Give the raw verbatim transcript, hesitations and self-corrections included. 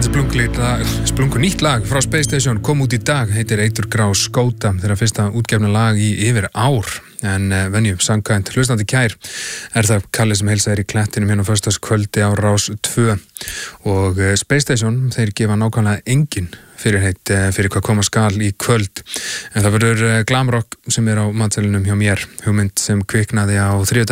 Þetta er splunkunýtt lag, splunkunýtt lag frá Space Station, kom út í dag, heitir Eiturgrá skóta, þeirra fyrsta útgefna lag í yfir ár, en uh, venju, samkvæmt hlustandi kær, er það Kalli sem heilsa þér í klettinum hérna á föstudagskvöldi á Rás tvö og uh, Space Station, þeir gefa nákvæmlega engin fyrirheit uh, fyrir hvað koma skal í kvöld, en það verður uh, glamrock sem er á matselinum hjá mér, hugmynd sem kviknaði á þriðjudag